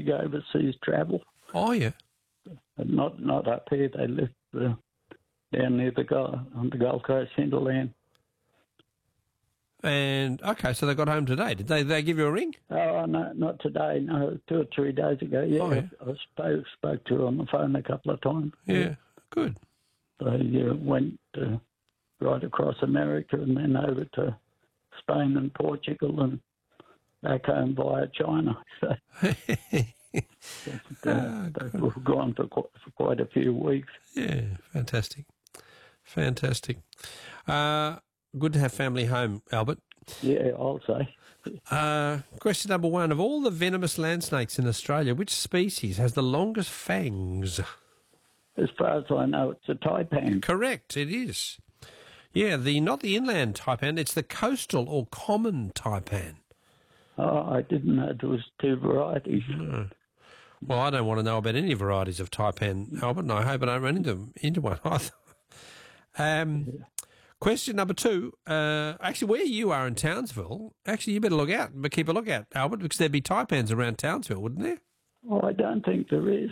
big overseas travel. Oh, yeah. Not up here. They live down near on the Gold Coast hinterland. And, okay, so they got home today. Did they give you a ring? Oh, no, not today. No, 2 or 3 days ago. Yeah, Oh, yeah. I spoke to her on the phone a couple of times. Yeah, good. They went right across America and then over to Spain and Portugal and back home via China. So they've gone for quite a few weeks. Yeah, fantastic. Fantastic. Good to have family home, Albert. Yeah, I'll say. Question number 1. Of all the venomous land snakes in Australia, which species has the longest fangs? As far as I know, it's a taipan. Correct, it is. Yeah, not the inland taipan, it's the coastal or common taipan. Oh, I didn't know there was 2 varieties. No. Well, I don't want to know about any varieties of taipan, Albert, and I hope I don't run into one either. Question number 2. Actually, where you are in Townsville, actually, you better look out, but keep a look out, Albert, because there'd be taipans around Townsville, wouldn't there? Well, I don't think there is.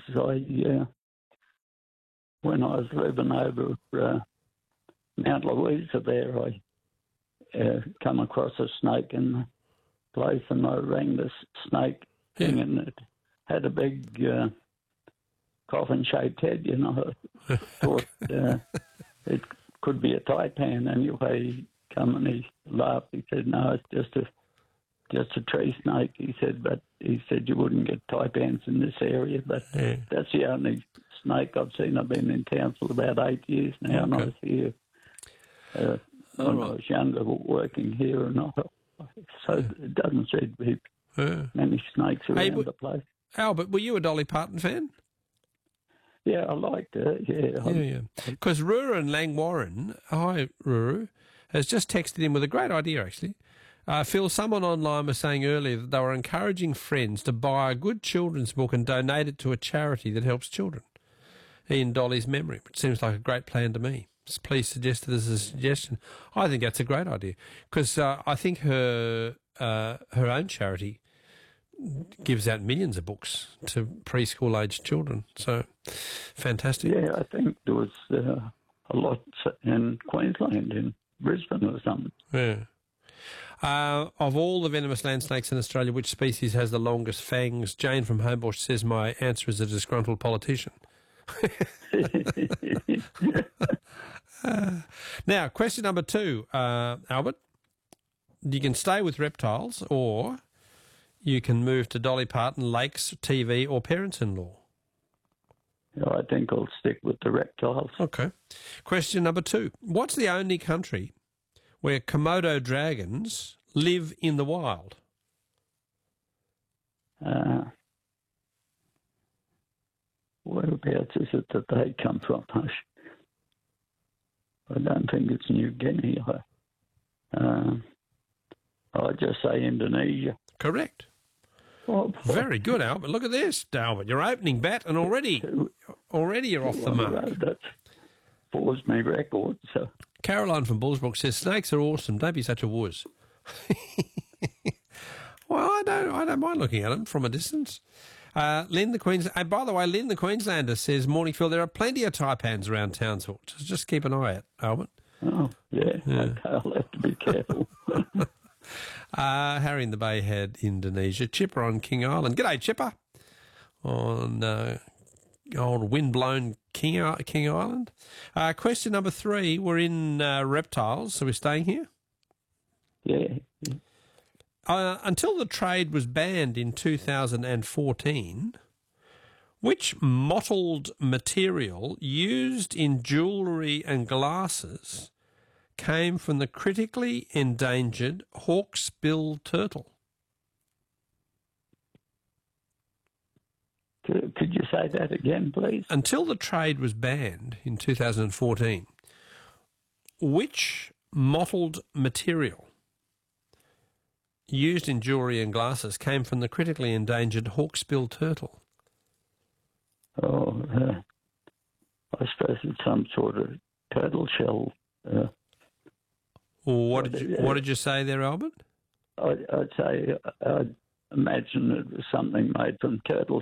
When I was living over Mount Louisa there, I come across a snake in the place, and I rang the snake thing, and it had a big coffin-shaped head, you know. I thought it could be a taipan. Anyway, he come and he laughed. He said, no, it's just a tree snake. He said you wouldn't get taipans in this area, but that's the only snake I've seen. I've been in Townsville about 8 years now, and I was here when I was younger working here, and so it doesn't seem to be many snakes around the place. Albert, were you a Dolly Parton fan? Yeah, I liked her, Yeah. Because Ruru and Langwarren, hi Ruru, has just texted in with a great idea, actually. Phil, someone online was saying earlier that they were encouraging friends to buy a good children's book and donate it to a charity that helps children in Dolly's memory, which seems like a great plan to me. Please suggest it as a suggestion. I think that's a great idea because I think her own charity gives out millions of books to preschool-aged children. So, fantastic. Yeah, I think there was a lot in Queensland, in Brisbane or something. Yeah. Of all the venomous land snakes in Australia, which species has the longest fangs? Jane from Homebush says my answer is a disgruntled politician. Now, question number 2, Albert. You can stay with reptiles or you can move to Dolly Parton, lakes, TV or parents-in-law. I think I'll stick with the reptiles. Okay. Question number 2. What's the only country where Komodo dragons live in the wild? Whereabouts is it that they come from? I don't think it's New Guinea. I'd just say Indonesia. Correct. Oh, very good, Albert. Look at this, Albert. You're opening bat and already you're off the mark. That's 4's my record. So. Caroline from Bullsbrook says, snakes are awesome. Don't be such a wuss. Well, I don't mind looking at them from a distance. Lynn the Queenslander, by the way, Lynn the Queenslander says, morning Phil, there are plenty of taipans around Townsville. Just keep an eye out, Albert. Oh, yeah. Okay, I'll have to be careful. Harry in the Bay had Indonesia. Chipper on King Island. G'day, Chipper. On old windblown King Island. Question number 3. We're in reptiles, so we're staying here? Yeah. Until the trade was banned in 2014, which mottled material used in jewellery and glasses came from the critically endangered hawksbill turtle? Could you say that again, please? Until the trade was banned in 2014, which mottled material used in jewellery and glasses came from the critically endangered hawksbill turtle? Oh, I suppose it's some sort of turtle shell. What did you say there, Albert? I'd say I'd imagine it was something made from turtle